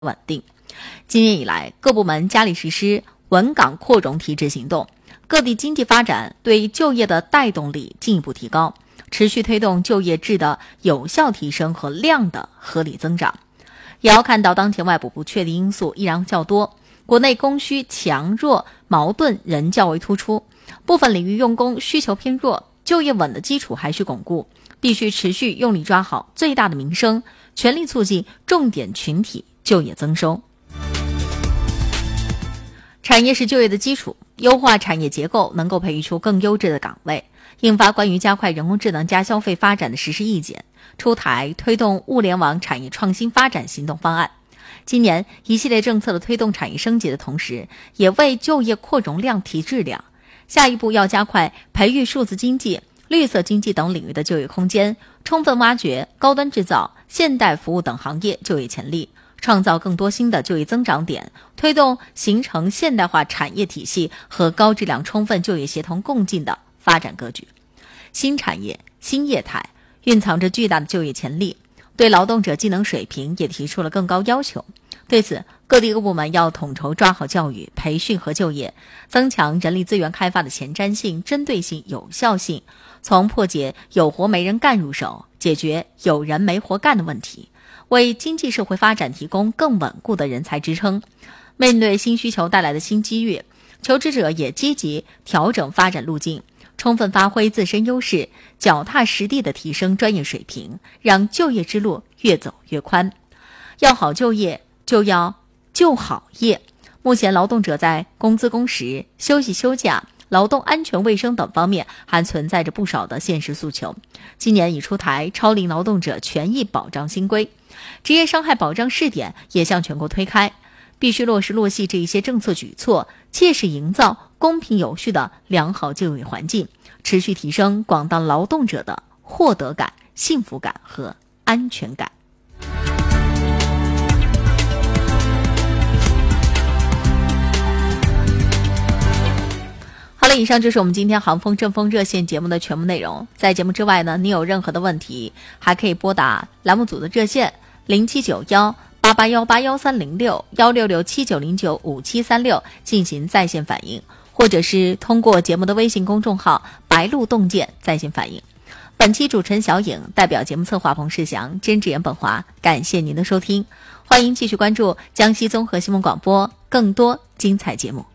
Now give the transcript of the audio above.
稳定。今年以来，各部门加力实施稳岗扩容提质行动，各地经济发展对就业的带动力进一步提高，持续推动就业质的有效提升和量的合理增长。也要看到当前外部不确定因素依然较多，国内供需强弱矛盾仍较为突出，部分领域用工需求偏弱，就业稳的基础还需巩固，必须持续用力抓好最大的民生，全力促进重点群体就业增收。产业是就业的基础，优化产业结构能够培育出更优质的岗位。印发关于加快人工智能加消费发展的实施意见，出台推动物联网产业创新发展行动方案。今年一系列政策的推动产业升级的同时，也为就业扩容量提质量。下一步要加快培育数字经济、绿色经济等领域的就业空间，充分挖掘高端制造、现代服务等行业就业潜力，创造更多新的就业增长点，推动形成现代化产业体系和高质量充分就业协同共进的发展格局。新产业、新业态蕴藏着巨大的就业潜力，对劳动者技能水平也提出了更高要求。对此，各地各部门要统筹抓好教育、培训和就业，增强人力资源开发的前瞻性、针对性、有效性，从破解有活没人干入手，解决有人没活干的问题，为经济社会发展提供更稳固的人才支撑。面对新需求带来的新机遇，求职者也积极调整发展路径，充分发挥自身优势，脚踏实地地提升专业水平，让就业之路越走越宽。要好就业，就要就好业。目前劳动者在工资工时、休息休假、劳动安全卫生等方面还存在着不少的现实诉求。今年已出台超龄劳动者权益保障新规，职业伤害保障试点也向全国推开，必须落实落细这一些政策举措，切实营造公平有序的良好就业环境，持续提升广大劳动者的获得感、幸福感和安全感。好了，以上就是我们今天航风正风热线节目的全部内容。在节目之外呢，你有任何的问题，还可以拨打栏目组的热线07918813061667909573进行在线反映，或者是通过节目的微信公众号白鹿洞见在线反映。本期主持人小颖代表节目策划彭世祥、监制严本华，感谢您的收听，欢迎继续关注江西综合新闻广播更多精彩节目。